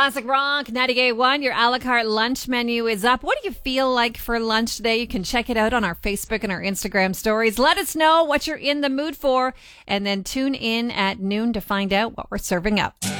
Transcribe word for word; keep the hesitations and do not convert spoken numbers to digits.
Classic Rock, ninety-eight point one, your a la carte lunch menu is up. What do you feel like for lunch today? You can check it out on our Facebook and our Instagram stories. Let us know what you're in the mood for, and then tune in at noon to find out what we're serving up.